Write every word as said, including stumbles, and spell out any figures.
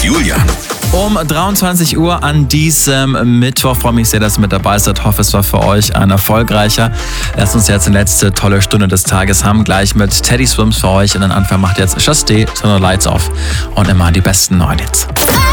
Julian. Um dreiundzwanzig Uhr an diesem Mittwoch. Freue mich sehr, dass ihr mit dabei seid. Hoffe, es war für euch ein erfolgreicher. Lasst uns jetzt die letzte tolle Stunde des Tages haben. Gleich mit Teddy Swims für euch. Und den Anfang macht jetzt Just Stay, Turn the Lights Off. Und immer die besten neuen Hits.